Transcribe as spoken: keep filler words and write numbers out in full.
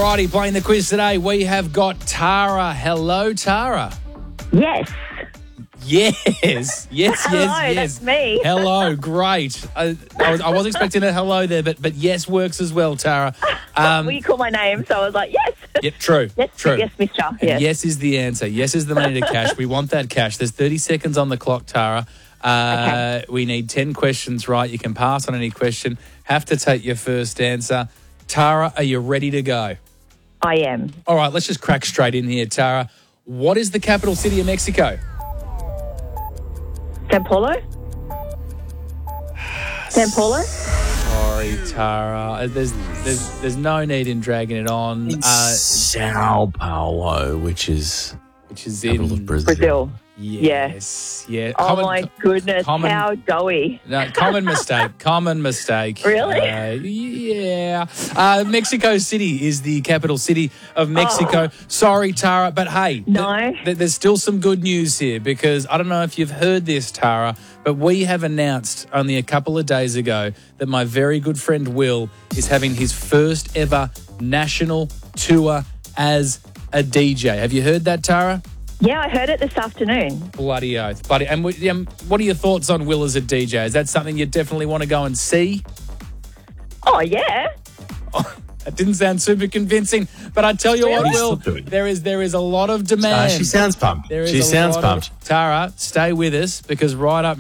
righty, playing the quiz today, we have got Tara. Hello, Tara. Yes. Yes, yes, yes, Hello, yes. that's me. Hello, great. I, I, was, I was expecting a hello there, but but yes works as well, Tara. Um, well, you call my name, so I was like, yes. Yep, true, Yes, true. yes, mister. And Yes. yes is the answer. Yes is the money to cash. We want that cash. There's thirty seconds on the clock, Tara. Uh, Okay. We need ten questions right. You can pass on any question. Have to take your first answer. Tara, are you ready to go? I am. All right, let's just crack straight in here, Tara. What is the capital city of Mexico? San Paulo? San Paulo? Sorry, Tara. Uh, There's there's there's no need in dragging it on. Uh, Sao Paulo, which is which is capital in of Brazil. Brazil. Yes, yeah. Oh, Common- my goodness. common- How doughy. No, common mistake. Common mistake. Really? Uh, yeah. Uh, Mexico City is the capital city of Mexico. Oh. Sorry, Tara, but hey, No. th- th- there's still some good news here because I don't know if you've heard this, Tara, but we have announced only a couple of days ago that my very good friend Will is having his first ever national tour as a D J. Have you heard that, Tara? Yeah, I heard it this afternoon. Bloody oath. Bloody, and we- um, what are your thoughts on Will as a D J? Is that something you definitely want to go and see? Oh, yeah. That didn't sound super convincing, but I tell you what, Really? Will, Still doing it. there is there is a lot of Uh, demand. she sounds pumped. There is She a sounds lot pumped. Of, Tara, stay with us because right up